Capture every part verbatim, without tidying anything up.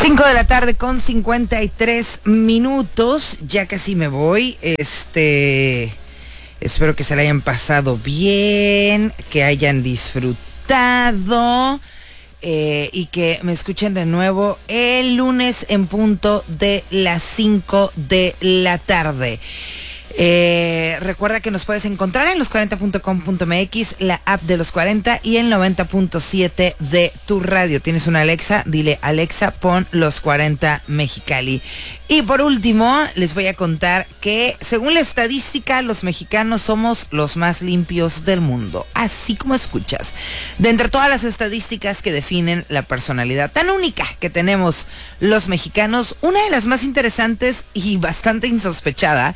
cinco de la tarde con cincuenta y tres minutos. Ya casi me voy. Este. Espero que se la hayan pasado bien, que hayan disfrutado eh, y que me escuchen de nuevo el lunes en punto de las cinco de la tarde. Eh, recuerda que nos puedes encontrar en los cuarenta punto com punto m x, la app de los cuarenta y el noventa punto siete de tu radio. Tienes una Alexa, dile Alexa, pon los cuarenta Mexicali. Y por último, les voy a contar que según la estadística, los mexicanos somos los más limpios del mundo. Así como escuchas. De entre todas las estadísticas que definen la personalidad tan única que tenemos los mexicanos, una de las más interesantes y bastante insospechada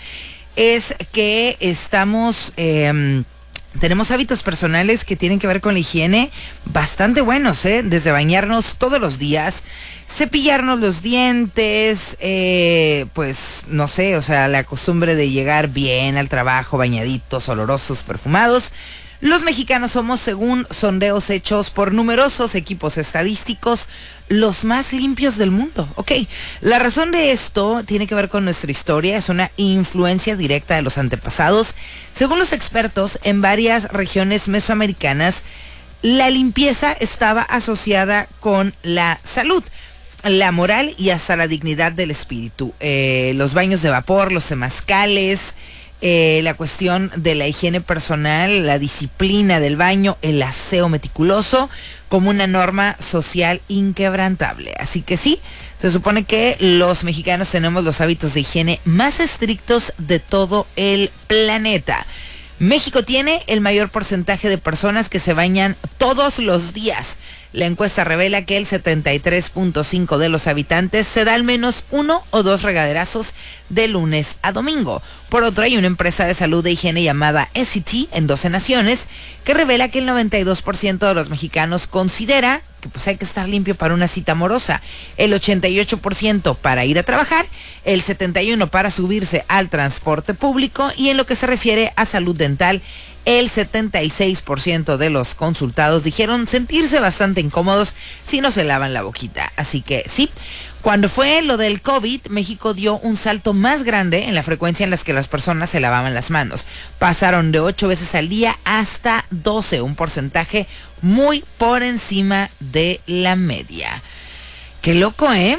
es que estamos, eh, tenemos hábitos personales que tienen que ver con la higiene bastante buenos, ¿eh? Desde bañarnos todos los días, cepillarnos los dientes, eh, pues no sé, o sea, la costumbre de llegar bien al trabajo, bañaditos, olorosos, perfumados. Los mexicanos somos, según sondeos hechos por numerosos equipos estadísticos, los más limpios del mundo. Ok, la razón de esto tiene que ver con nuestra historia, es una influencia directa de los antepasados. Según los expertos, en varias regiones mesoamericanas, la limpieza estaba asociada con la salud, la moral y hasta la dignidad del espíritu. Eh, los baños de vapor, los temazcales, Eh, la cuestión de la higiene personal, la disciplina del baño, el aseo meticuloso, como una norma social inquebrantable. Así que sí, se supone que los mexicanos tenemos los hábitos de higiene más estrictos de todo el planeta. México tiene el mayor porcentaje de personas que se bañan todos los días. La encuesta revela que el setenta y tres punto cinco de los habitantes se da al menos uno o dos regaderazos de lunes a domingo. Por otro, hay una empresa de salud de higiene llamada S C T en doce naciones que revela que el noventa y dos por ciento de los mexicanos considera que pues hay que estar limpio para una cita amorosa, el ochenta y ocho por ciento para ir a trabajar, el setenta y uno por ciento para subirse al transporte público y en lo que se refiere a salud dental, el setenta y seis por ciento de los consultados dijeron sentirse bastante incómodos si no se lavan la boquita. Así que sí, cuando fue lo del COVID, México dio un salto más grande en la frecuencia en las que las personas se lavaban las manos. Pasaron de ocho veces al día hasta doce, un porcentaje muy por encima de la media. Qué loco, ¿eh?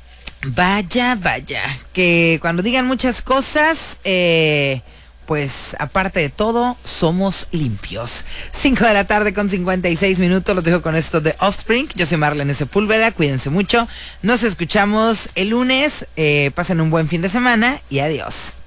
Vaya, vaya. Que cuando digan muchas cosas, eh... pues aparte de todo, somos limpios. cinco de la tarde con cincuenta y seis minutos, los dejo con esto de Offspring. Yo soy Marlene Sepúlveda, cuídense mucho. Nos escuchamos el lunes, eh, pasen un buen fin de semana y adiós.